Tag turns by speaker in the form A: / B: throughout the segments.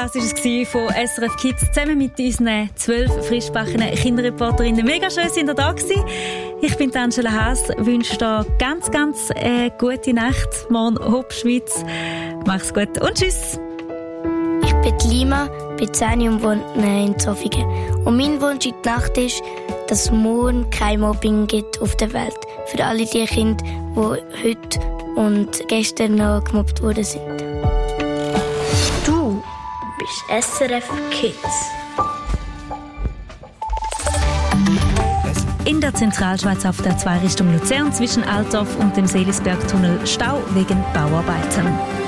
A: Das war es von SRF Kids zusammen mit unseren 12 frischgebackenen Kinderreporterinnen. Mega schön, sind ihr da gewesen. Ich bin Angela Haas, wünsche dir ganz gute Nacht. Morgen Hopp Schweiz. Mach's gut und tschüss.
B: Ich bin Lima, bin 10 und wohne in Zofingen. Und mein Wunsch in der Nacht ist, dass es morgen kein Mobbing gibt auf der Welt. Für alle die Kinder, die heute und gestern noch gemobbt worden sind. Du bist SRF Kids.
A: In der Zentralschweiz auf der 2 Richtung Luzern zwischen Altdorf und dem Seelisbergtunnel Stau wegen Bauarbeiten.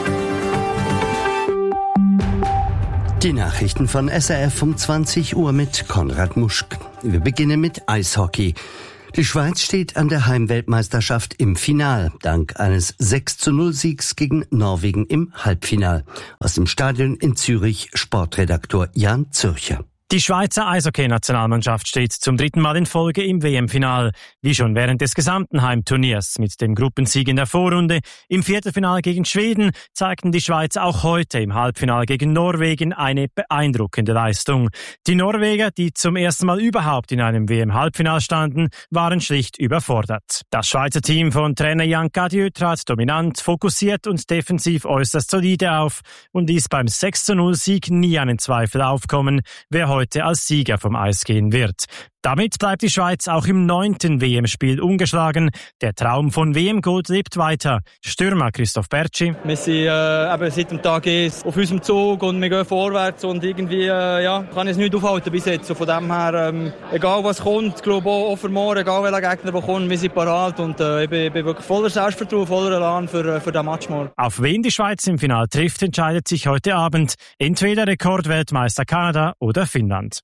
C: Die Nachrichten von SRF um 20 Uhr mit Konrad Muschk. Wir beginnen mit Eishockey. Die Schweiz steht an der Heimweltmeisterschaft im Final, dank eines 6:0-Siegs gegen Norwegen im Halbfinal. Aus dem Stadion in Zürich Sportredaktor Jan Zürcher.
D: Die Schweizer Eishockey-Nationalmannschaft steht zum 3. Mal in Folge im WM-Final, wie schon während des gesamten Heimturniers. Mit dem Gruppensieg in der Vorrunde im Viertelfinale gegen Schweden zeigten die Schweizer auch heute im Halbfinale gegen Norwegen eine beeindruckende Leistung. Die Norweger, die zum ersten Mal überhaupt in einem WM-Halbfinale standen, waren schlicht überfordert. Das Schweizer Team von Trainer Jan Cadieux trat dominant, fokussiert und defensiv äußerst solide auf und ließ beim 6:0-Sieg nie einen Zweifel aufkommen, wer heute als Sieger vom Eis gehen wird. Damit bleibt die Schweiz auch im 9. WM-Spiel ungeschlagen. Der Traum von WM-Gold lebt weiter. Stürmer Christoph Bertschi.
E: Wir sind seit dem Tag 1 auf unserem Zug und wir gehen vorwärts und irgendwie kann ich es nicht aufhalten bis jetzt. Und von dem her, egal was kommt, ich glaube auch für morgen, egal welcher Gegner der kommt, wir sind parat und ich bin wirklich voller Selbstvertrauen, voller Elan für den Match morgen.
D: Auf wen die Schweiz im Finale trifft, entscheidet sich heute Abend. Entweder Rekordweltmeister Kanada oder Finnland.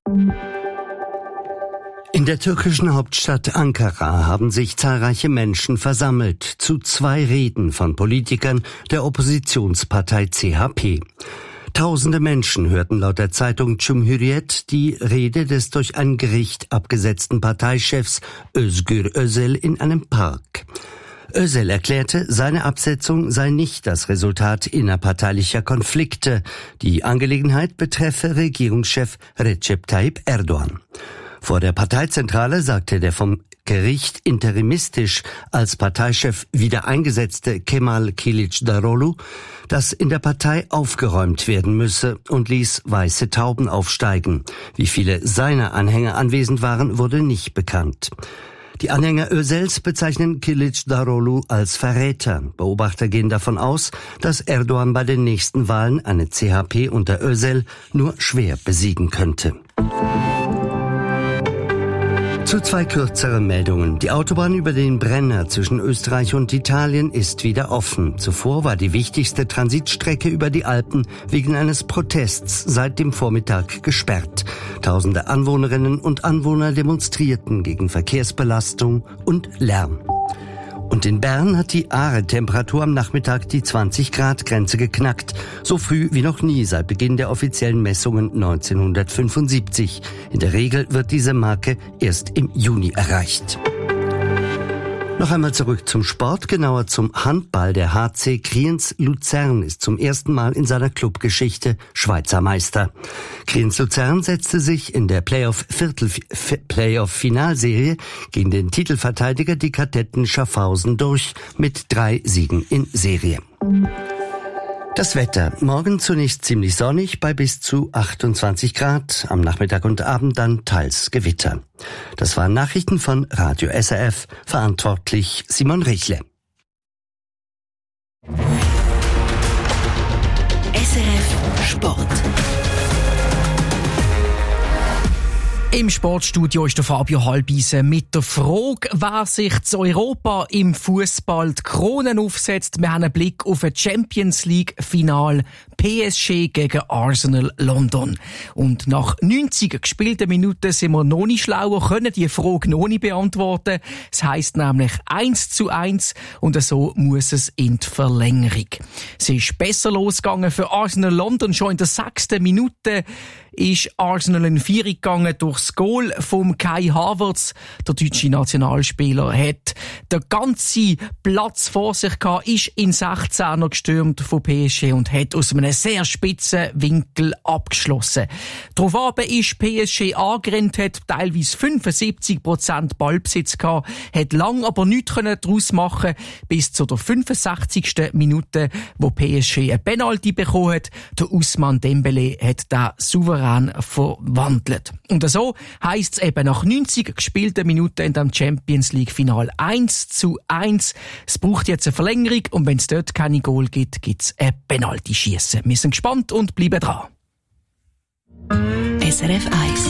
C: In der türkischen Hauptstadt Ankara haben sich zahlreiche Menschen versammelt zu 2 Reden von Politikern der Oppositionspartei CHP. Tausende Menschen hörten laut der Zeitung Cumhuriyet die Rede des durch ein Gericht abgesetzten Parteichefs Özgür Özel in einem Park. Özel erklärte, seine Absetzung sei nicht das Resultat innerparteilicher Konflikte. Die Angelegenheit betreffe Regierungschef Recep Tayyip Erdogan. Vor der Parteizentrale sagte der vom Gericht interimistisch als Parteichef wieder eingesetzte Kemal Kılıçdaroğlu, dass in der Partei aufgeräumt werden müsse und ließ weiße Tauben aufsteigen. Wie viele seiner Anhänger anwesend waren, wurde nicht bekannt. Die Anhänger Özels bezeichnen Kılıçdaroğlu als Verräter. Beobachter gehen davon aus, dass Erdogan bei den nächsten Wahlen eine CHP unter Özel nur schwer besiegen könnte. Zu 2 kürzeren Meldungen. Die Autobahn über den Brenner zwischen Österreich und Italien ist wieder offen. Zuvor war die wichtigste Transitstrecke über die Alpen wegen eines Protests seit dem Vormittag gesperrt. Tausende Anwohnerinnen und Anwohner demonstrierten gegen Verkehrsbelastung und Lärm. Und in Bern hat die Aare-Temperatur am Nachmittag die 20-Grad-Grenze geknackt. So früh wie noch nie seit Beginn der offiziellen Messungen 1975. In der Regel wird diese Marke erst im Juni erreicht. Noch einmal zurück zum Sport, genauer zum Handball. Der HC Kriens Luzern ist zum ersten Mal in seiner Clubgeschichte Schweizer Meister. Kriens Luzern setzte sich in der Playoff-Finalserie gegen den Titelverteidiger, die Kadetten Schaffhausen, durch mit 3 Siegen in Serie. Das Wetter. Morgen zunächst ziemlich sonnig bei bis zu 28 Grad. Am Nachmittag und Abend dann teils Gewitter. Das waren Nachrichten von Radio SRF. Verantwortlich Simon Richle.
F: SRF Sport. Im Sportstudio ist der Fabio Halbisen mit der Frage, wer sich zu Europa im Fußball die Kronen aufsetzt. Wir haben einen Blick auf ein Champions League Final PSG gegen Arsenal London. Und nach 90 gespielten Minuten sind wir noch nicht schlauer, können die Frage noch nicht beantworten. Es heisst nämlich 1:1 und so muss es in die Verlängerung. Es ist besser losgegangen für Arsenal London schon in der 6. Minute. ist Arsenal in Führung gegangen durchs Goal vom Kai Havertz. Der deutsche Nationalspieler hat den ganzen Platz vor sich gehabt, ist in 16er gestürmt von PSG und hat aus einem sehr spitzen Winkel abgeschlossen. Daraufhin ist PSG angerannt, hat teilweise 75% Ballbesitz gehabt, hat lang aber nichts daraus machen bis zu der 65. Minute, wo PSG eine Penalty bekommen hat. Der Ousmane Dembélé hat den souverän verwandelt. Und so heisst es eben nach 90 gespielten Minuten in dem Champions League Final 1:1. Es braucht jetzt eine Verlängerung und wenn es dort keine Goal gibt, gibt es ein Penalty-Schiessen. Wir sind gespannt und bleiben dran.
G: SRF 1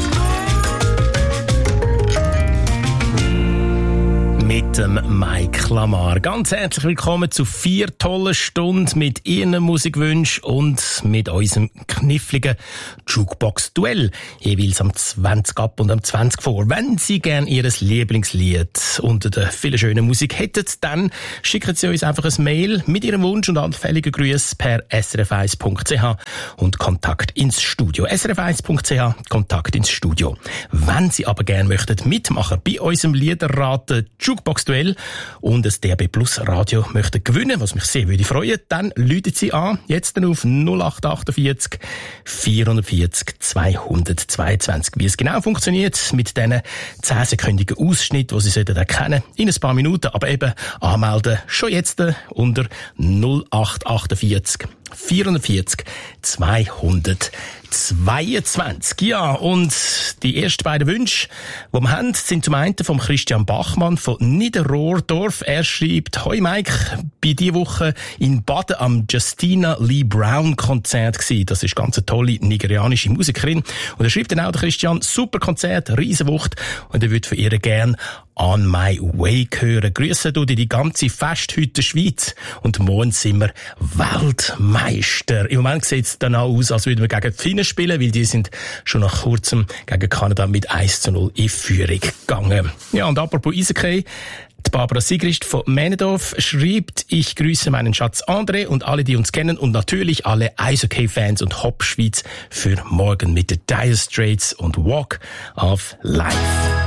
H: mit dem Mike Lamar. Ganz herzlich willkommen zu 4 tollen Stunden mit Ihren Musikwünschen und mit unserem kniffligen Jukebox-Duell. Jeweils am 20 ab und am 20 vor. Wenn Sie gerne Ihr Lieblingslied unter der vielen schönen Musik hätten, dann schicken Sie uns einfach ein Mail mit Ihrem Wunsch und anfälligen Grüßen per srf1.ch und Kontakt ins Studio. srf1.ch, Kontakt ins Studio. Wenn Sie aber gerne möchten mitmachen bei unserem Liederraten Jukebox-Duell und ein DAB Plus Radio möchten gewinnen, was mich sehr würde freuen, dann läuten Sie an, jetzt dann auf 0848 440 222. Wie es genau funktioniert mit diesen 10-sekündigen Ausschnitten, die Sie sollten erkennen, in ein paar Minuten, aber eben anmelden, schon jetzt unter 0848 440 222. Ja, und die ersten beiden Wünsche, die wir haben, sind zum einen vom Christian Bachmann von Niederrohrdorf. Er schreibt: Hoi Mike, bei dieser Woche in Baden am Justina Lee Brown Konzert gsi. Das ist ganz eine tolle nigerianische Musikerin. Und er schreibt dann auch, der Christian, super Konzert, Riesenwucht. Und er würde von ihr gern On My Way hören. Grüße du die ganze Festhütte Schweiz. Und morgen sind wir Weltmeister. Im Moment sieht es dann auch aus, als würden wir gegen die Finnen spielen, weil die sind schon nach kurzem gegen Kanada mit 1:0 in Führung gegangen. Ja, und apropos Eishockey, die Barbara Sigrist von Männendorf schreibt: Ich grüße meinen Schatz André und alle, die uns kennen und natürlich alle Eishockey-Fans und Hop Schweiz für morgen mit den Dire Straits und Walk of Life.